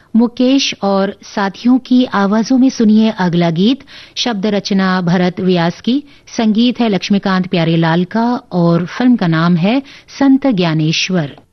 मुकेश और साथियों की आवाजों में सुनिए अगला गीत। शब्द रचना भरत व्यास की, संगीत है लक्ष्मीकांत प्यारेलाल का और फिल्म का नाम है संत ज्ञानेश्वर।